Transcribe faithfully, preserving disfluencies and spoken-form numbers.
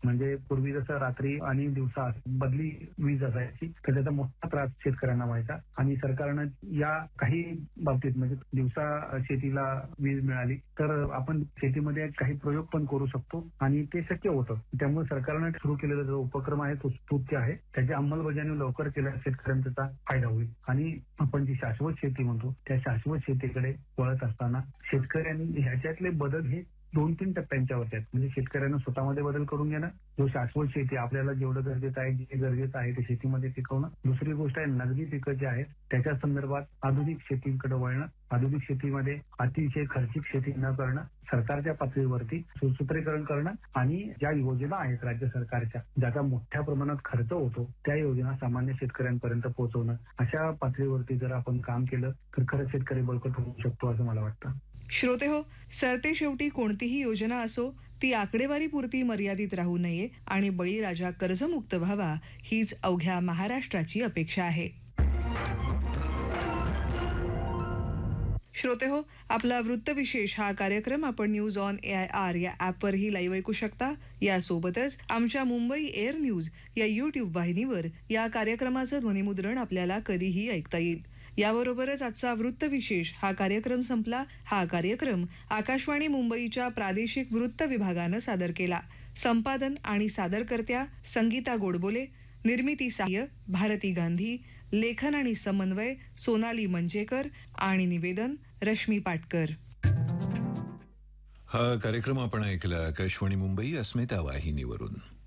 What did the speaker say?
म्हणजे पूर्वी जसं रात्री आणि दिवसा बदली वीज असायची तर त्याचा मोठा त्रास शेतकऱ्यांना व्हायचा आणि सरकारनं या काही बाबतीत म्हणजे दिवसा शेतीला वीज मिळाली तर आपण शेतीमध्ये काही प्रयोग पण करू शकतो आणि ते शक्य होतं. त्यामुळे सरकारनं सुरू केलेला जो उपक्रम आहे तो स्तुत्य आहे. त्याची अंमलबजावणी लवकर केल्यास शेतकऱ्यांचा त्याचा फायदा होईल आणि आपण जी शाश्वत शेती म्हणतो त्या शाश्वत शेतीकडे वळत असताना शेतकऱ्यांनी ह्याच्यातले बदल हे दोन तीन टप्प्यांच्यावरती आहेत. म्हणजे शेतकऱ्यांना स्वतःमध्ये बदल करून घेणं, जो शाश्वत शेती आपल्याला जेवढं गरजेचं आहे जे गरजेचं आहे ते शेतीमध्ये पिकवणं. दुसरी गोष्ट आहे नगदी पिकं जी आहेत त्याच्या संदर्भात आधुनिक शेतीकडे वळणं. आधुनिक शेतीमध्ये अतिशय खर्चिक शेती न करणं, सरकारच्या पातळीवरती सुसूत्रीकरण करणं आणि ज्या योजना आहेत राज्य सरकारच्या ज्याचा मोठ्या प्रमाणात खर्च होतो त्या योजना सामान्य शेतकऱ्यांपर्यंत पोहोचवणं. अशा पातळीवरती जर आपण काम केलं तर खरंच शेतकरी बळकट होऊ शकतो असं मला वाटतं. श्रोते हो, सरते शेवटी कोणतीही योजना असो ती आकडेवारी पुरती मर्यादित राहू नये आणि बळीराजा कर्जमुक्त व्हावा हीच अवघ्या महाराष्ट्राची अपेक्षा आहे. श्रोते हो, आपला वृत्तविशेष हा कार्यक्रम आपण news on A I R या ॲपवरही लाईव्ह ऐकू शकता. यासोबतच आमच्या मुंबई एअर न्यूज या यूट्यूब वाहिनीवर या कार्यक्रमाचं ध्वनिमुद्रण आपल्याला कधीही ऐकता येईल. याबरोबरच आजचा वृत्तविशेष हा कार्यक्रम संपला. हा कार्यक्रम आकाशवाणी मुंबईच्या प्रादेशिक वृत्त विभागानं सादर केला. संपादन आणि सादरकर्त्या संगीता गोडबोले, निर्मिती सहाय्य भारती गांधी, लेखन आणि समन्वय सोनाली मंजेकर आणि निवेदन रश्मी पाटकर. हा कार्यक्रम आपण ऐकला आकाशवाणी मुंबई अस्मिता वाहिनीवरून.